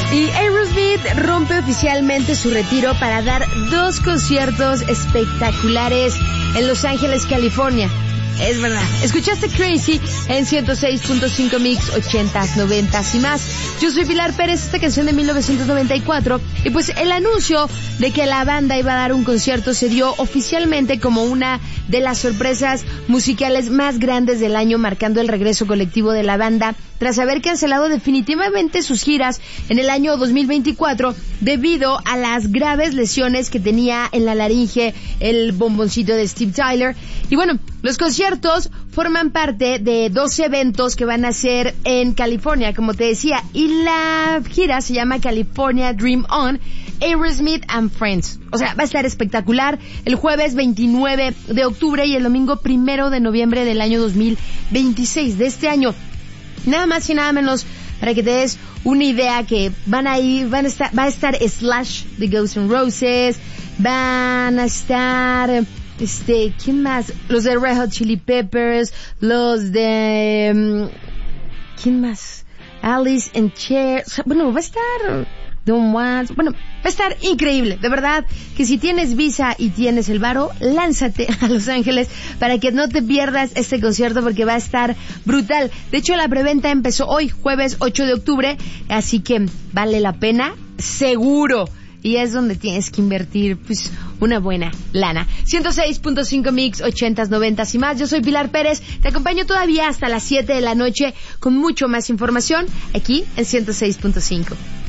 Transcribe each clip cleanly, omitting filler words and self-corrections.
Y Aerosmith rompe oficialmente su retiro para dar 2 conciertos espectaculares en Los Ángeles, California. Es verdad. Escuchaste Crazy en 106.5 Mix, 80s, 90s y más. Yo soy Pilar Pérez, esta canción de 1994. Y pues el anuncio de que la banda iba a dar un concierto se dio oficialmente como una de las sorpresas musicales más grandes del año, marcando el regreso colectivo de la banda tras haber cancelado definitivamente sus giras en el año 2024 debido a las graves lesiones que tenía en la laringe el bomboncito de Steve Tyler. Y bueno, los conciertos forman parte de 2 eventos que van a ser en California, como te decía, y la gira se llama California Dream On, Aerosmith and Friends. O sea, va a estar espectacular el jueves 29 de octubre y el domingo 1 de noviembre del año 2026 de este año. Nada más y nada menos para que te des una idea que va a estar Slash de Guns N' Roses, van a estar ¿quién más? Los de Red Hot Chili Peppers, los de ¿quién más? Alice in Chains. O sea, bueno, va a estar Don't Want. Bueno, va a estar increíble, de verdad, que si tienes visa y tienes el varo, lánzate a Los Ángeles para que no te pierdas este concierto porque va a estar brutal. De hecho, la preventa empezó hoy, jueves 8 de octubre, así que vale la pena, seguro. Y es donde tienes que invertir, pues, una buena lana. 106.5 Mix, 80s, 90s y más. Yo soy Pilar Pérez. Te acompaño todavía hasta las 7 de la noche con mucho más información aquí en 106.5.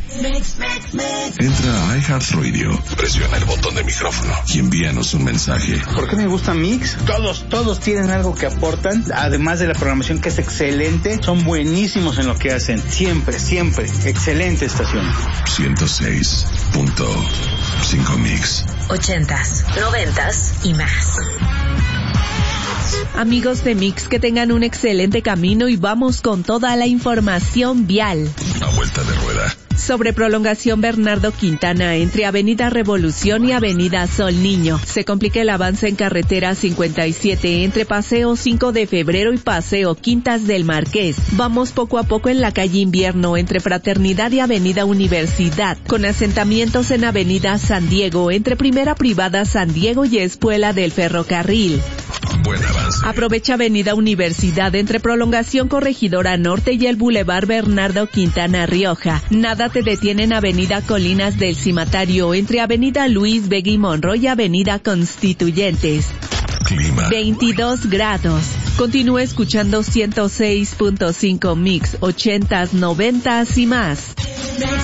Entra a iHeartRadio, presiona el botón de micrófono y envíanos un mensaje. ¿Por qué me gusta Mix? Todos tienen algo que aportan, además de la programación que es excelente, son buenísimos en lo que hacen, siempre, excelente estación. 106.5 Mix. 80s, 90s y más. Amigos de Mix, que tengan un excelente camino y vamos con toda la información vial. A vuelta de rueda. Sobre prolongación Bernardo Quintana entre Avenida Revolución y Avenida Sol Niño. Se complica el avance en carretera 57 entre Paseo 5 de Febrero y Paseo Quintas del Marqués. Vamos poco a poco en la calle Invierno entre Fraternidad y Avenida Universidad, con asentamientos en Avenida San Diego entre Primera Privada San Diego y Espuela del Ferrocarril. Buen avance. Aprovecha Avenida Universidad entre Prolongación Corregidora Norte y el Boulevard Bernardo Quintana Rioja. Nada te detiene en Avenida Colinas del Cimatario entre Avenida Luis Vega y Monroy y Avenida Constituyentes. Clima. 22 grados. Continúa escuchando 106.5 Mix, 80s, 90s y más.